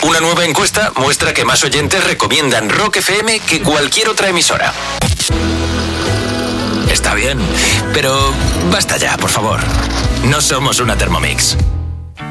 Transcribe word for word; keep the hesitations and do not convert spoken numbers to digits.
Una nueva encuesta muestra que más oyentes recomiendan Rock F M que cualquier otra emisora. Está bien, pero basta ya, por favor. No somos una Thermomix.